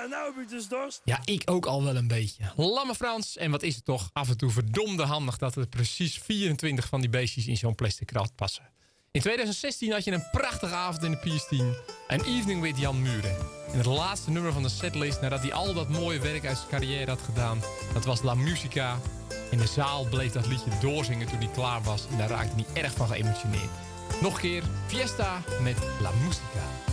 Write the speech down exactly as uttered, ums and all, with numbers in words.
nou heb ik dus dorst. Ja, ik ook al wel een beetje. Lamme Frans. En wat is het toch af en toe verdomde handig dat er precies vierentwintig van die beestjes in zo'n plastic krat passen. In twintig zestien had je een prachtige avond in de Piers tien. Een evening with Jan Muren. En het laatste nummer van de setlist, nadat hij al dat mooie werk uit zijn carrière had gedaan, dat was La Musica. In de zaal bleef dat liedje doorzingen toen hij klaar was. En daar raakte hij erg van geëmotioneerd. Nog een keer, Fiesta met La Musica.